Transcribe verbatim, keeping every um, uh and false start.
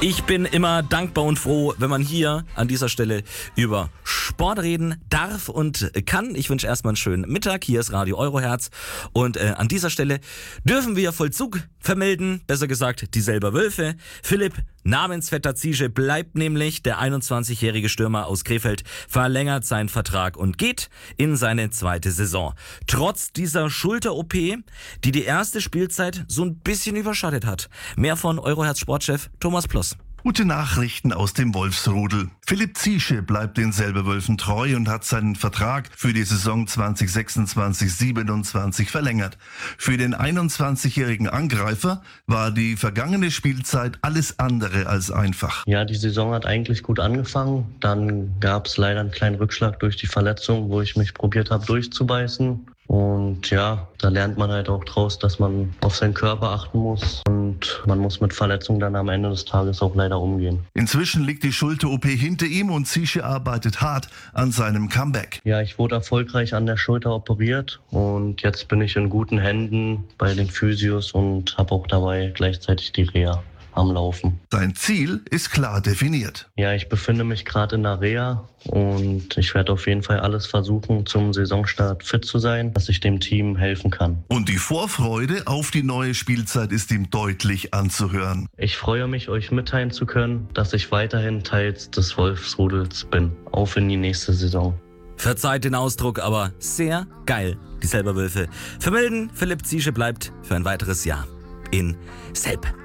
Ich bin immer dankbar und froh, wenn man hier an dieser Stelle über Sport reden darf und kann. Ich wünsche erstmal einen schönen Mittag. Hier ist Radio Euroherz und äh, an dieser Stelle dürfen wir Vollzug vermelden, besser gesagt die Selber Wölfe. Philipp Namensvetter Ziesche bleibt nämlich. Der einundzwanzigjährige Stürmer aus Krefeld verlängert seinen Vertrag und geht in seine zweite Saison. Trotz dieser Schulter-O P, die die erste Spielzeit so ein bisschen überschattet hat. Mehr von Euroherz-Sportchef Thomas Ploss. Gute Nachrichten aus dem Wolfsrudel. Philipp Ziesche bleibt den Selberwölfen treu und hat seinen Vertrag für die Saison zwanzig sechsundzwanzig siebenundzwanzig verlängert. Für den einundzwanzigjährigen Angreifer war die vergangene Spielzeit alles andere als einfach. Ja, die Saison hat eigentlich gut angefangen. Dann gab es leider einen kleinen Rückschlag durch die Verletzung, wo ich mich probiert habe durchzubeißen. Und ja, da lernt man halt auch draus, dass man auf seinen Körper achten muss und man muss mit Verletzungen dann am Ende des Tages auch leider umgehen. Inzwischen liegt die Schulter-O P hinter ihm und Ziesche arbeitet hart an seinem Comeback. Ja, ich wurde erfolgreich an der Schulter operiert und jetzt bin ich in guten Händen bei den Physios und habe auch dabei gleichzeitig die Reha am Laufen. Sein Ziel ist klar definiert. Ja, ich befinde mich gerade in der Reha und ich werde auf jeden Fall alles versuchen, zum Saisonstart fit zu sein, dass ich dem Team helfen kann. Und die Vorfreude auf die neue Spielzeit ist ihm deutlich anzuhören. Ich freue mich, euch mitteilen zu können, dass ich weiterhin Teil des Wolfsrudels bin, auf in die nächste Saison. Verzeiht den Ausdruck, aber sehr geil, die Selberwölfe. Vermelden, Philipp Ziesche bleibt für ein weiteres Jahr in Selb.